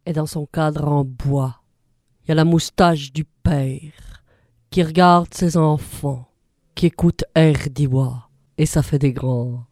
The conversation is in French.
Et dans son cadre en bois, il y a la moustache du père qui regarde ses enfants, qui écoute Air d'Iwa, et ça fait des grands.